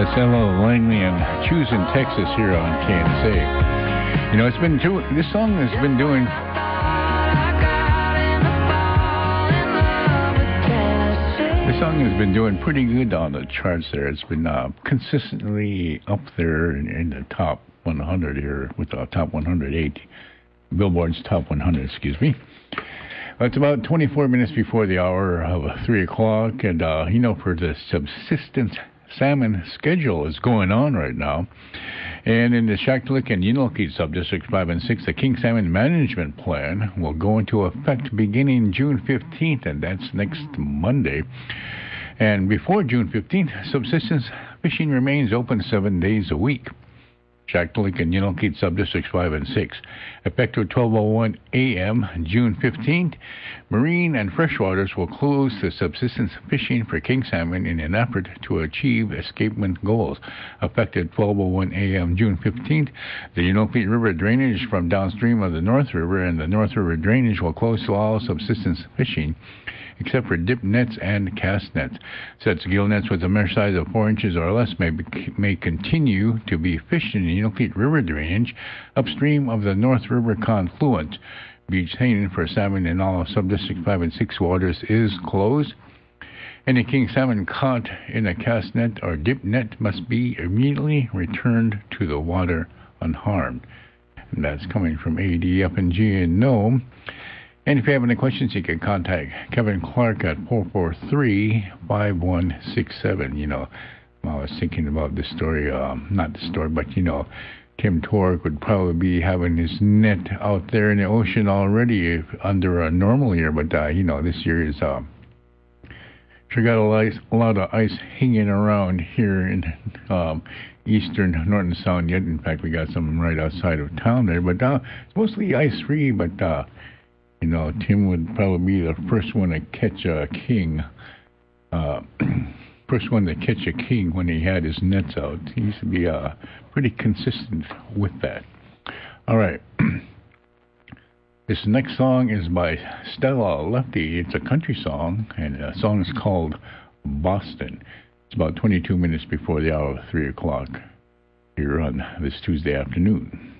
Hello, Langley and Choosing Texas here on KNSA. You know, this song has been doing. This song has been doing pretty good on the charts there. It's been consistently up there in the top 100 here with the top 108. Billboard's top 100, excuse me. It's about 24 minutes before the hour of 3 o'clock, and, for the subsistence salmon schedule is going on right now. And in the Shaktoolik and Yunalkit Subdistricts 5 and 6, the King Salmon Management Plan will go into effect beginning June 15th, and that's next Monday. And before June 15th, subsistence fishing remains open 7 days a week. Shaktoolik and Yunalkit Subdistricts 5 and 6. Effective 12:01 a.m. June 15th, marine and freshwaters will close the subsistence fishing for king salmon in an effort to achieve escapement goals. Effective 12:01 a.m. June 15th, the Yunalkit River drainage from downstream of the North River and the North River drainage will close to all subsistence fishing, except for dip nets and cast nets. Such gill nets with a mesh size of 4 inches or less may continue to be fished in the Yunalkit River drainage upstream of the North River confluent. Beach heining for salmon in all of Subdistrict 5 and 6 waters is closed. Any king salmon caught in a cast net or dip net must be immediately returned to the water unharmed. And that's coming from AD up in G and Nome. And if you have any questions, you can contact Kevin Clark at 443-5167. You know, I was thinking about this story, not the story, but, Tim Tork would probably be having his net out there in the ocean already under a normal year. But, this year is sure got a lot of ice hanging around here in eastern Norton Sound yet. In fact, we got some right outside of town there. But it's mostly ice-free, but... Tim would probably be the first one to catch a king. First one to catch a king when he had his nets out. He used to be pretty consistent with that. All right. This next song is by Stella Lefty. It's a country song, and the song is called Boston. It's about 22 minutes before the hour of 3 o'clock here on this Tuesday afternoon.